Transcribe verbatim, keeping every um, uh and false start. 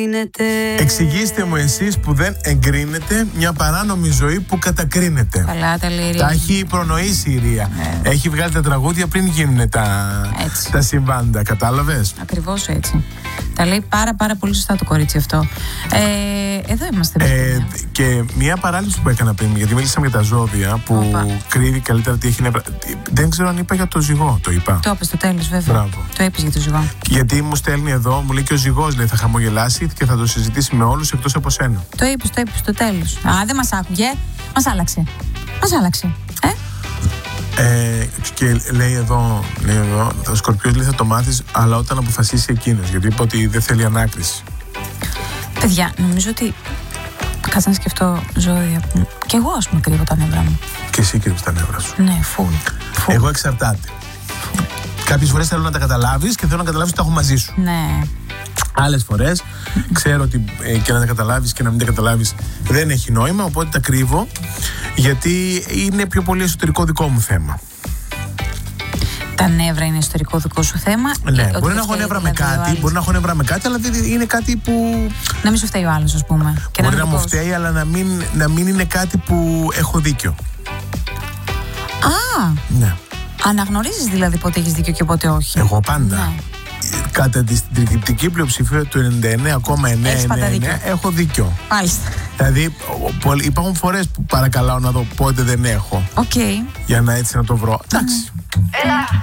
Εξηγήστε μου εσείς που δεν εγκρίνετε μια παράνομη ζωή που κατακρίνεται. Καλά, τα λέει. Τα έχει προνοήσει η Ρία. Ναι. Έχει βγάλει τα τραγούδια πριν γίνουν τα, τα συμβάντα. Κατάλαβες? Ακριβώς έτσι. Τα λέει πάρα πάρα πολύ σωστά το κορίτσι αυτό. Ε, εδώ είμαστε. Ε, και μια παράληψη που έκανα πριν, γιατί μίλησαμε για τα ζώδια που Οπα. κρύβει καλύτερα τι έχει νεύρα. Δεν ξέρω αν είπα για το ζυγό. Το είπα. Το είπες στο τέλος, βέβαια. Μπράβο. Το είπες για το ζυγό. Γιατί μου στέλνει εδώ, μου λέει και ο ζυγός λέει, θα χαμογελάσει και θα το συζητήσει με όλους εκτός από σένα. Το είπες, το είπες στο τέλος. Α, δεν μας άκουγε. Μας άλλαξε. Μας άλλαξε. Ε? Ε, και λέει εδώ, λέει εδώ, ο Σκορπιός λέει θα το μάθεις, αλλά όταν αποφασίσει εκείνος. Γιατί είπε ότι δεν θέλει ανάκριση. Παιδιά, νομίζω ότι. Κάτσε να σκεφτώ ζώδια που. Κι εγώ, ας πούμε, κρύβω τα νεύρα μου. Και εσύ κρύβεις τα νεύρα σου. Ναι, φουλ. Εγώ εξαρτάται. Κάποιες φορές θέλω να τα καταλάβεις και θέλω να καταλάβεις ότι τα έχω μαζί σου. Ναι. Άλλες φορές ξέρω ότι ε, και να τα καταλάβεις και να μην τα καταλάβεις δεν έχει νόημα, οπότε τα κρύβω γιατί είναι πιο πολύ εσωτερικό δικό μου θέμα. Τα νεύρα είναι εσωτερικό δικό σου θέμα. Ναι, ε, μπορεί να έχω νεύρα με κάτι, μπορεί να έχω νεύρα με κάτι, αλλά είναι κάτι που. Να μην σου φταίει ο άλλος, ας πούμε. Και μπορεί να, να μου φταίει, αλλά να μην, να μην είναι κάτι που έχω δίκιο. Α! Ναι. Αναγνωρίζεις δηλαδή πότε έχεις δίκιο και πότε όχι. Εγώ πάντα. Ναι. Κατά τη συντριπτική πλειοψηφία του ενενήντα εννέα κόμμα εννιά εννιά εννιά έχω δίκιο. Μάλιστα. Δηλαδή υπάρχουν φορές που παρακαλάω να δω πότε δεν έχω. Οκ. Okay. Για να έτσι να το βρω. Εντάξει. Mm.